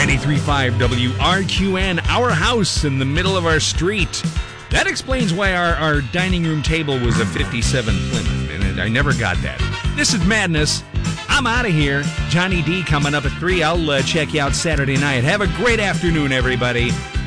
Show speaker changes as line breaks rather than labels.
93.5 WRQN, our house in the middle of our street. That explains why our dining room table was a 57 Plymouth, and I never got that. This is Madness. I'm out of here. Johnny D coming up at 3. I'll check you out Saturday night. Have a great afternoon, everybody.